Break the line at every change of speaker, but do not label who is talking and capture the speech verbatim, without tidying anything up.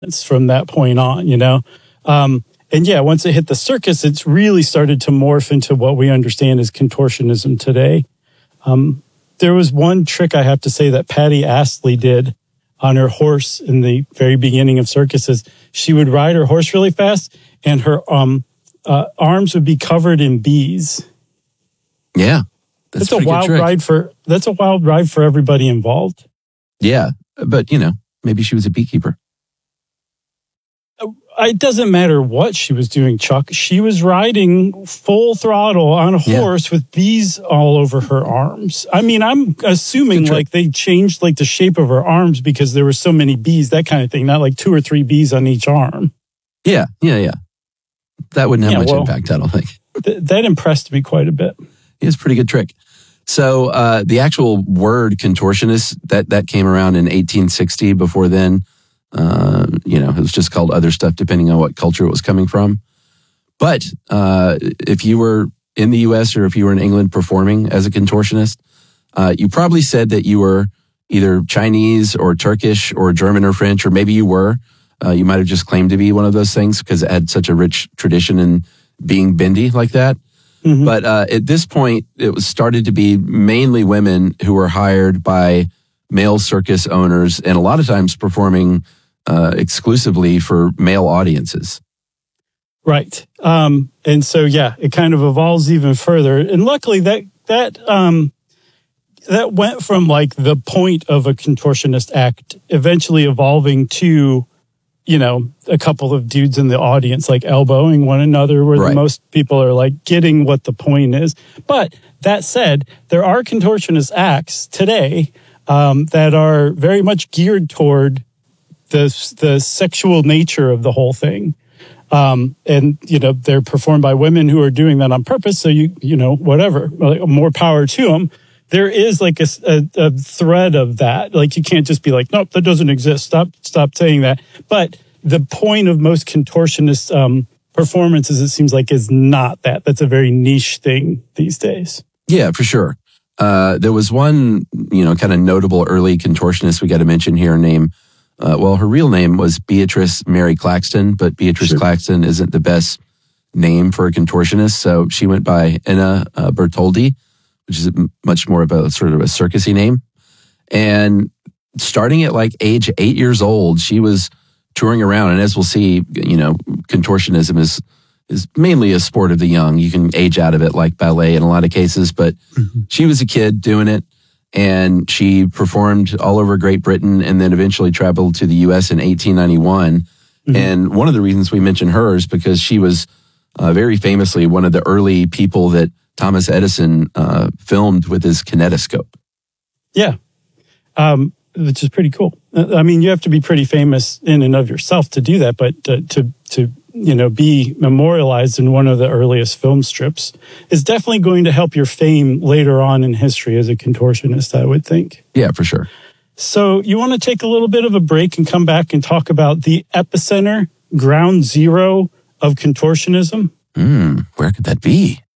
from that point on, you know? Um, and yeah, once it hit the circus, it's really started to morph into what we understand as contortionism today. Um, there was one trick I have to say that Patty Astley did on her horse in the very beginning of circuses. She would ride her horse really fast and her um, uh, arms would be covered in bees.
Yeah. That's,
that's a wild ride for, that's a wild ride for everybody involved.
Yeah. But, you know, maybe she was a beekeeper.
It doesn't matter what she was doing, Chuck. She was riding full throttle on a horse yeah. with bees all over her arms. I mean, I'm assuming like they changed like the shape of her arms because there were so many bees, that kind of thing. Not like two or three bees on each arm.
Yeah, yeah, yeah. That wouldn't have yeah, much
well,
impact, I don't think.
Th- that impressed me quite a bit.
It's a pretty good trick. So uh, the actual word contortionist, that, that came around in eighteen sixty. Before then, uh, you know, it was just called other stuff depending on what culture it was coming from. But uh, if you were in the U S or if you were in England performing as a contortionist, uh, you probably said that you were either Chinese or Turkish or German or French, or maybe you were. Uh, you might have just claimed to be one of those things because it had such a rich tradition in being bendy like that. Mm-hmm. But uh, at this point, it was started to be mainly women who were hired by male circus owners and a lot of times performing uh, exclusively for male audiences.
Right. Um, and so, yeah, it kind of evolves even further. And luckily that, that, um, that went from like the point of a contortionist act eventually evolving to, you know, a couple of dudes in the audience like elbowing one another where right. the most people are like getting what the point is. But that said, there are contortionist acts today um, that are very much geared toward the the sexual nature of the whole thing. Um, and, you know, they're performed by women who are doing that on purpose. So, you you know, whatever, like, more power to them. There is like a, a, a thread of that. Like, you can't just be like, nope, that doesn't exist. Stop, stop saying that. But the point of most contortionist um, performances, it seems like, is not that. That's a very niche thing these days.
Yeah, for sure. Uh, there was one, you know, kind of notable early contortionist we got to mention here named, uh, well, her real name was Beatrice Mary Claxton, but Beatrice sure. Claxton isn't the best name for a contortionist. So she went by Enna uh, Bertoldi, which is much more of a sort of a circusy name. And starting at like age eight years old, she was touring around. And as we'll see, you know, contortionism is is mainly a sport of the young. You can age out of it like ballet in a lot of cases, but mm-hmm. she was a kid doing it. And she performed all over Great Britain and then eventually traveled to the U S in eighteen ninety-one. Mm-hmm. And one of the reasons we mention her is because she was uh, very famously one of the early people that Thomas Edison uh, filmed with his kinetoscope.
Yeah, um, which is pretty cool. I mean, you have to be pretty famous in and of yourself to do that, but to, to, to you know, be memorialized in one of the earliest film strips is definitely going to help your fame later on in history as a contortionist, I would think.
Yeah, for sure.
So you want to take a little bit of a break and come back and talk about the epicenter, ground zero of contortionism?
Mm, where could that be?